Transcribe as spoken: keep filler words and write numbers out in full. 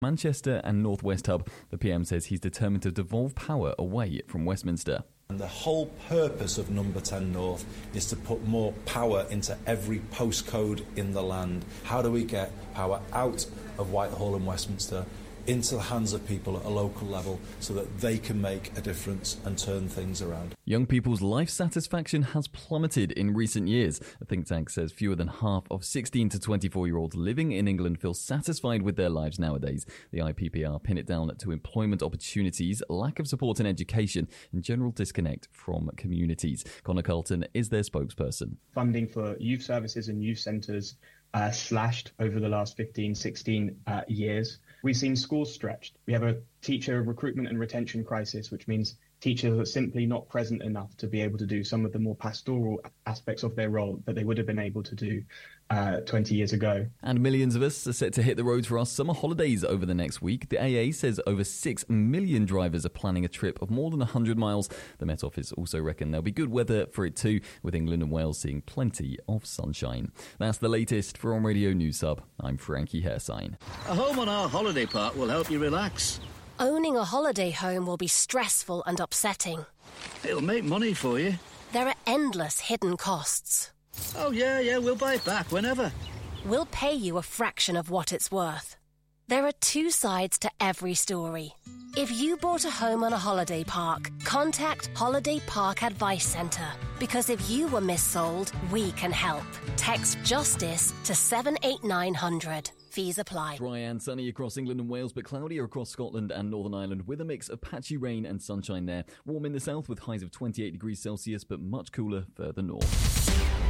Manchester and North West Hub, the P M says he's determined to devolve power away from Westminster. And the whole purpose of Number ten North is to put more power into every postcode in the land. How do we get power out of Whitehall and Westminster into the hands of people at a local level so that they can make a difference and turn things around? Young people's life satisfaction has plummeted in recent years. A think tank says fewer than half of sixteen to twenty-four-year-olds living in England feel satisfied with their lives nowadays. The I P P R pin it down to employment opportunities, lack of support in education, and general disconnect from communities. Connor Carlton is their spokesperson. Funding for youth services and youth centres uh, slashed over the last fifteen, sixteen uh, years. We've seen schools stretched. We have a teacher recruitment and retention crisis, which means teachers are simply not present enough to be able to do some of the more pastoral aspects of their role that they would have been able to do uh, twenty years ago. And millions of us are set to hit the road for our summer holidays over the next week. The A A says over six million drivers are planning a trip of more than one hundred miles. The Met Office also reckon there'll be good weather for it too, with England and Wales seeing plenty of sunshine. That's the latest for On Radio News Hub. I'm Frankie Hairsign. A home on our holiday park will help you relax. Owning a holiday home will be stressful and upsetting. It'll make money for you. There are endless hidden costs. Oh, yeah, yeah, we'll buy it back whenever. We'll pay you a fraction of what it's worth. There are two sides to every story. If you bought a home on a holiday park, contact Holiday Park Advice Centre. Because if you were missold, we can help. Text JUSTICE to seven eight nine hundred. Fees apply. Dry and sunny across England and Wales, but cloudier across Scotland and Northern Ireland with a mix of patchy rain and sunshine there. Warm in the south with highs of twenty-eight degrees Celsius, but much cooler further north.